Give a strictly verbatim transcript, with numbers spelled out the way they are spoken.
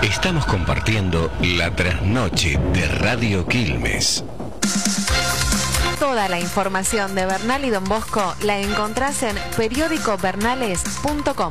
Estamos compartiendo la trasnoche de Radio Quilmes. Toda la información de Bernal y Don Bosco la encontrás en periódico bernales punto com.